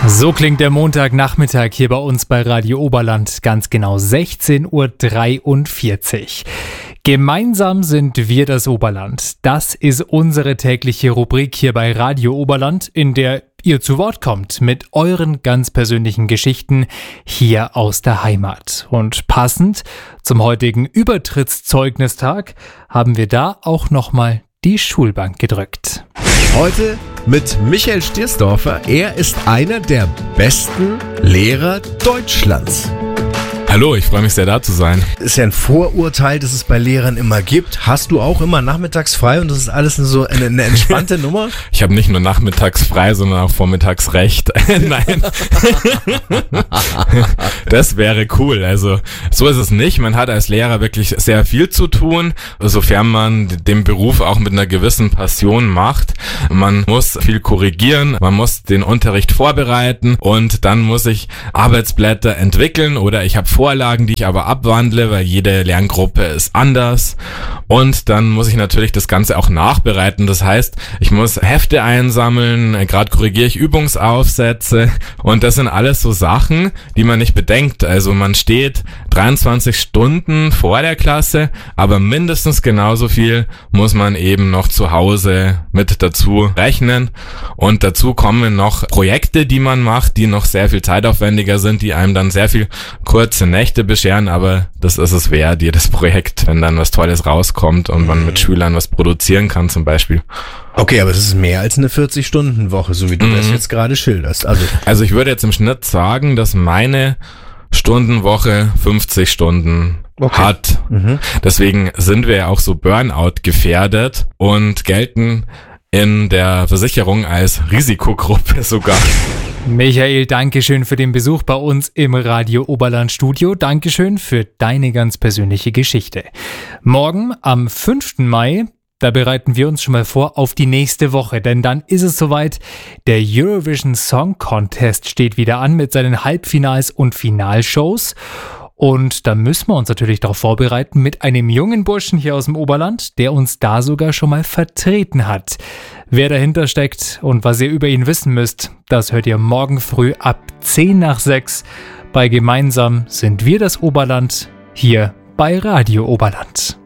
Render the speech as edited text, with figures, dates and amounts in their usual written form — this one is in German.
So klingt der Montagnachmittag hier bei uns bei Radio Oberland, ganz genau 16:43 Uhr. Gemeinsam sind wir das Oberland. Das ist unsere tägliche Rubrik hier bei Radio Oberland, in der ihr zu Wort kommt mit euren ganz persönlichen Geschichten hier aus der Heimat. Und passend zum heutigen Übertrittszeugnis-Tag haben wir da auch nochmal die Schulbank gedrückt. Heute mit Michael Stiersdorfer. Er ist einer der besten Lehrer Deutschlands. Hallo, ich freue mich sehr, da zu sein. Ist ja ein Vorurteil, das es bei Lehrern immer gibt. Hast du auch immer nachmittags frei und das ist alles so eine entspannte Nummer? Ich habe nicht nur nachmittags frei, sondern auch vormittags recht. Nein. Das wäre cool. Also so ist es nicht. Man hat als Lehrer wirklich sehr viel zu tun, sofern man den Beruf auch mit einer gewissen Passion macht. Man muss viel korrigieren, man muss den Unterricht vorbereiten und dann muss ich Arbeitsblätter entwickeln oder ich habe Vorlagen, die ich aber abwandle, weil jede Lerngruppe ist anders. Und dann muss ich natürlich das Ganze auch nachbereiten. Das heißt, ich muss Hefte einsammeln, gerade korrigiere ich Übungsaufsätze und das sind alles so Sachen, die man nicht bedenkt. Also man steht 23 Stunden vor der Klasse, aber mindestens genauso viel muss man eben noch zu Hause mit dazu rechnen. Und dazu kommen noch Projekte, die man macht, die noch sehr viel zeitaufwendiger sind, die einem dann sehr viel kurze Nächte bescheren, aber das ist es wert, jedes Projekt, wenn dann was Tolles rauskommt und man mit Schülern was produzieren kann zum Beispiel. Okay, aber es ist mehr als eine 40-Stunden-Woche, so wie du das jetzt gerade schilderst. Also ich würde jetzt im Schnitt sagen, dass meine Stundenwoche 50 Stunden hat. Deswegen sind wir ja auch so Burnout gefährdet und gelten in der Versicherung als Risikogruppe sogar. Michael, Dankeschön für den Besuch bei uns im Radio Oberland Studio. Dankeschön für deine ganz persönliche Geschichte. Morgen am 5. Mai, da bereiten wir uns schon mal vor auf die nächste Woche, denn dann ist es soweit. Der Eurovision Song Contest steht wieder an mit seinen Halbfinals und Finalshows. Und da müssen wir uns natürlich darauf vorbereiten mit einem jungen Burschen hier aus dem Oberland, der uns da sogar schon mal vertreten hat. Wer dahinter steckt und was ihr über ihn wissen müsst, das hört ihr morgen früh ab 5:50 bei Gemeinsam sind wir das Oberland hier bei Radio Oberland.